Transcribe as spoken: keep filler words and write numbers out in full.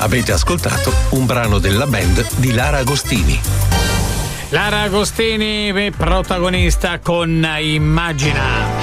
Avete ascoltato un brano della band di Lara Agostini. Lara Agostini, protagonista con Immagina.